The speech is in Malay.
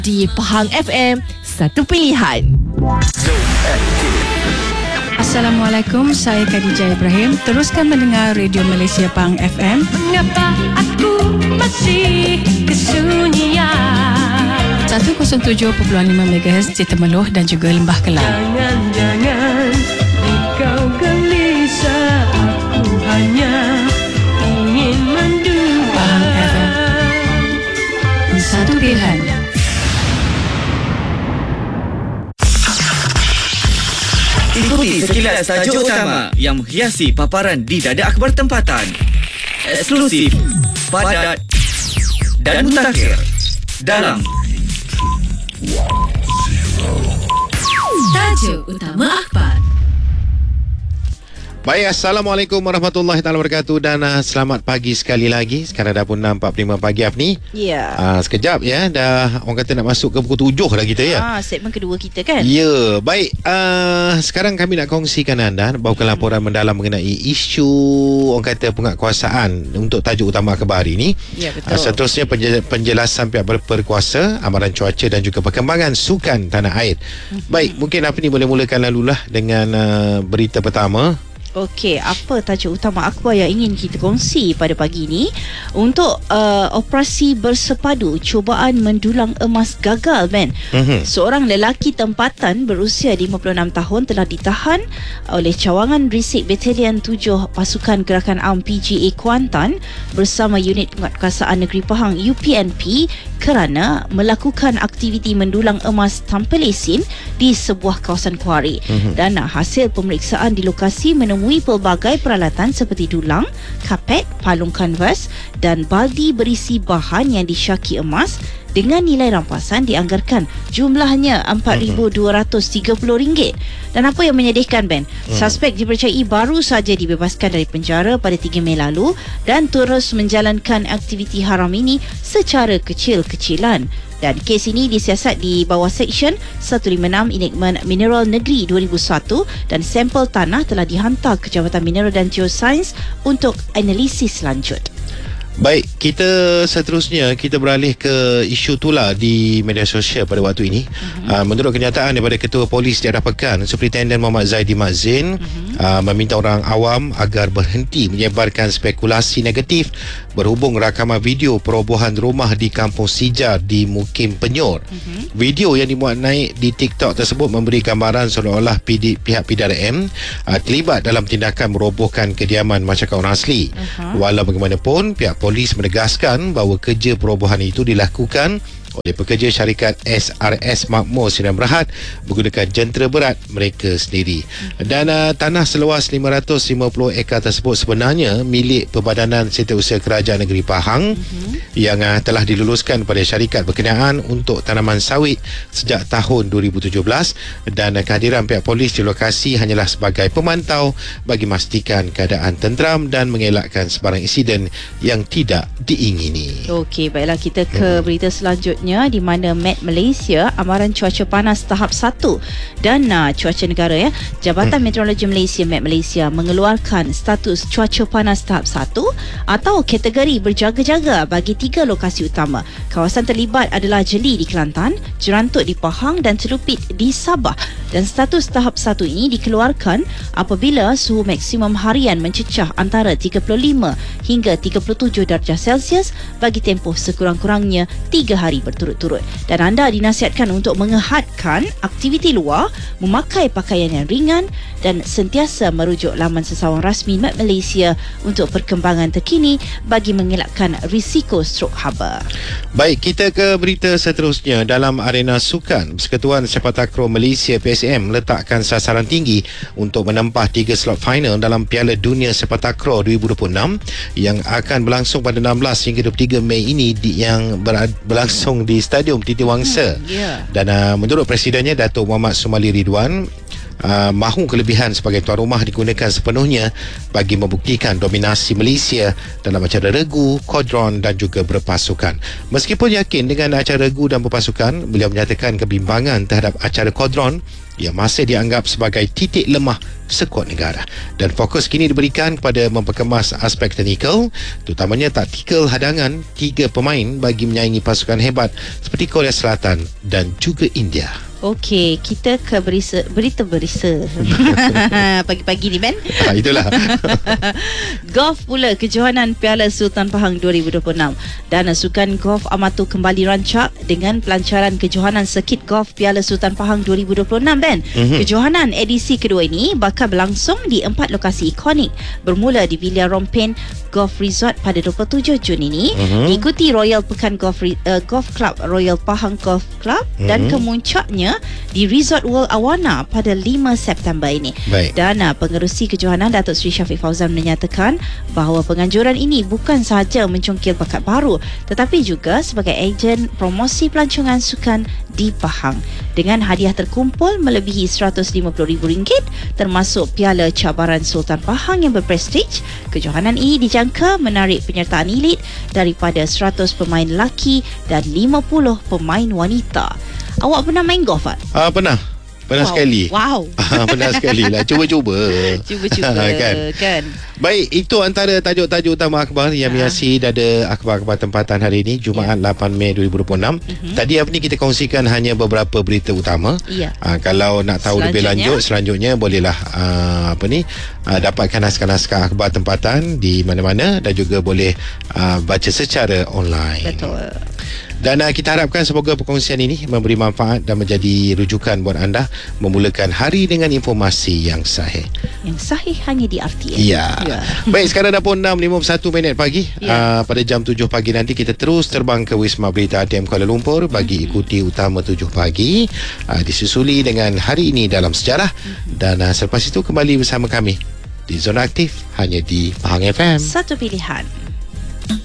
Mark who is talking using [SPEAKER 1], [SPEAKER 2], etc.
[SPEAKER 1] Di Pahang FM, satu pilihan.
[SPEAKER 2] Assalamualaikum, saya Khadijah Ibrahim. Teruskan mendengar Radio Malaysia Pahang FM.
[SPEAKER 3] Mengapa aku masih kesunyian?
[SPEAKER 2] 107.5 MHz di Temeloh dan juga Lembah Kelang.
[SPEAKER 3] Jangan-jangan engkau gelisah, aku hanya ingin mendua.
[SPEAKER 2] Pahang FM, satu pilihan.
[SPEAKER 4] Ikuti sekilas tajuk utama yang menghiasi paparan di dada akhbar tempatan. Eksklusif, padat dan mutakhir dalam
[SPEAKER 1] Tajuk utama akhbar.
[SPEAKER 5] Baik, Assalamualaikum warahmatullahi wabarakatuh dan selamat pagi sekali lagi. Sekarang dah pun 6.45 pagi ni.
[SPEAKER 1] Ya.
[SPEAKER 5] Sekejap ya, dah orang kata nak masuk ke pukul 7 dah kita ya.
[SPEAKER 1] Segmen kedua kita kan.
[SPEAKER 5] Ya, baik. Sekarang kami nak kongsikan anda bawakan laporan mendalam mengenai isu orang kata penguatkuasaan untuk tajuk utama khabar hari ini.
[SPEAKER 1] Ya, betul.
[SPEAKER 5] Seterusnya penjelasan pihak berkuasa, amaran cuaca dan juga perkembangan sukan tanah air. Baik, mungkin apa ni boleh mulakan lalulah dengan berita pertama.
[SPEAKER 1] Okey, apa tajuk utama akhbar yang ingin kita kongsi pada pagi ini? Untuk operasi bersepadu cubaan mendulang emas gagal, Ben. Seorang lelaki tempatan berusia 56 tahun telah ditahan oleh cawangan Risik Batalion 7 Pasukan Gerakan Awam PGA Kuantan bersama unit penguatkuasaan negeri Pahang UPNP kerana melakukan aktiviti mendulang emas tanpa lesen di sebuah kawasan kuari. Dan hasil pemeriksaan di lokasi menemui pelbagai peralatan seperti dulang, kapet, palung kanvas dan baldi berisi bahan yang disyaki emas dengan nilai rampasan dianggarkan jumlahnya RM4,230. Dan apa yang menyedihkan, Ben? Suspek dipercayai baru saja dibebaskan dari penjara pada 3 Mei lalu dan terus menjalankan aktiviti haram ini secara kecil-kecilan. Dan kes ini disiasat di bawah Seksyen 156 Enactment Mineral Negeri 2001 dan sampel tanah telah dihantar ke Jabatan Mineral dan Geosains untuk analisis lanjut.
[SPEAKER 5] Baik, kita seterusnya kita beralih ke isu tular di media sosial pada waktu ini. Menurut kenyataan daripada Ketua Polis Daerah Pekan, Superintenden Muhammad Zaidi Mazin meminta orang awam agar berhenti menyebarkan spekulasi negatif berhubung rakaman video perobohan rumah di Kampung Sijar di Mukim Penyor. Video yang dimuat naik di TikTok tersebut memberi gambaran seolah-olah pihak PDRM terlibat dalam tindakan merobohkan kediaman masyarakat orang asli. Walau bagaimanapun, pihak polis menegaskan bahawa kerja perobohan itu dilakukan oleh pekerja syarikat SRS Makmur Sdn Bhd menggunakan jentera berat mereka sendiri. Dan tanah seluas 550 ekar tersebut sebenarnya milik Perbadanan Setiausaha Kerajaan Negeri Pahang yang telah diluluskan pada syarikat berkenaan untuk tanaman sawit sejak tahun 2017 dan kehadiran pihak polis di lokasi hanyalah sebagai pemantau bagi memastikan keadaan tenteram dan mengelakkan sebarang insiden yang tidak diingini.
[SPEAKER 1] Okey, baiklah kita ke berita selanjutnya di mana Met Malaysia, Amaran Cuaca Panas Tahap 1 dan Cuaca Negara ya, Jabatan Meteorologi Malaysia Met Malaysia mengeluarkan status cuaca panas tahap 1 atau kategori berjaga-jaga bagi 3 lokasi utama. Kawasan terlibat adalah Jeli di Kelantan, Jerantut di Pahang dan Celupit di Sabah. Dan status tahap 1 ini dikeluarkan apabila suhu maksimum harian mencecah antara 35 hingga 37 darjah Celsius bagi tempoh sekurang-kurangnya 3 hari berturut-turut. Dan anda dinasihatkan untuk menghadkan aktiviti luar, memakai pakaian yang ringan dan sentiasa merujuk laman sesawang rasmi Met Malaysia untuk perkembangan terkini bagi mengelakkan risiko strok haba.
[SPEAKER 5] Baik, kita ke berita seterusnya. Dalam arena sukan, Persekutuan Sepak Takraw Malaysia PSM meletakkan sasaran tinggi untuk menempah 3 slot final dalam Piala Dunia Sepak Takraw 2026 yang akan berlangsung pada 16 hingga 23 Mei ini yang berlangsung di Stadium Titi Wangsa. Dan menurut Presidennya Datuk Muhammad Sumali Ridwan, mahu kelebihan sebagai tuan rumah digunakan sepenuhnya bagi membuktikan dominasi Malaysia dalam acara regu, kodron dan juga berpasukan. Meskipun yakin dengan acara regu dan berpasukan, beliau menyatakan kebimbangan terhadap acara kodron yang masih dianggap sebagai titik lemah skuad negara, dan fokus kini diberikan kepada memperkemas aspek teknikal, terutamanya taktikal hadangan 3 pemain bagi menyaingi pasukan hebat seperti Korea Selatan dan juga India.
[SPEAKER 1] Okey, kita ke berita pagi-pagi ni, Ben.
[SPEAKER 5] Itulah.
[SPEAKER 1] Golf pula, kejohanan Piala Sultan Pahang 2026. Dana Sukan Golf Amatur kembali rancak dengan pelancaran kejohanan Sirkit Golf Piala Sultan Pahang 2026, Ben. Kejohanan edisi kedua ini bakal berlangsung di 4 lokasi ikonik, bermula di Villa Rompin Golf Resort pada 27 Jun ini, diikuti Royal Pekan Golf Club Royal Pahang Golf Club, dan kemuncaknya di Resort World Awana pada 5 September ini.
[SPEAKER 5] Baik.
[SPEAKER 1] Dan pengerusi kejohanan Datuk Seri Syafiq Fauzan menyatakan bahawa penganjuran ini bukan sahaja mencongkil bakat baru, tetapi juga sebagai ejen promosi pelancongan sukan di Pahang. Dengan hadiah terkumpul melebihi RM150,000 termasuk Piala Cabaran Sultan Pahang yang berprestij, kejohanan ini dijangka menarik penyertaan elit daripada 100 pemain lelaki dan 50 pemain wanita. Awak pernah main golf, tak?
[SPEAKER 5] Pernah sekali.
[SPEAKER 1] Wow.
[SPEAKER 5] Pernah sekali lah. Cuba-cuba.
[SPEAKER 1] kan.
[SPEAKER 5] Baik, itu antara tajuk-tajuk utama akhbar yang menghiasi dada akhbar-akhbar tempatan hari ini, Jumaat 8 Mei 2026. Tadi kita kongsikan hanya beberapa berita utama. Kalau nak tahu lebih lanjut, selanjutnya bolehlah dapatkan naskah-naskah akhbar tempatan di mana-mana, dan juga boleh baca secara online.
[SPEAKER 1] Betul.
[SPEAKER 5] Dan kita harapkan semoga perkongsian ini memberi manfaat dan menjadi rujukan buat anda memulakan hari dengan informasi yang sahih.
[SPEAKER 1] Yang sahih hanya di RTM.
[SPEAKER 5] Ya. Baik, sekarang dah pun 6.51 pagi. Pada jam 7 pagi nanti kita terus terbang ke Wisma Berita RTM Kuala Lumpur bagi ikuti utama 7 pagi, disusuli dengan Hari Ini Dalam Sejarah. Dan selepas itu kembali bersama kami di Zona Aktif hanya di Pahang FM.
[SPEAKER 1] Satu pilihan.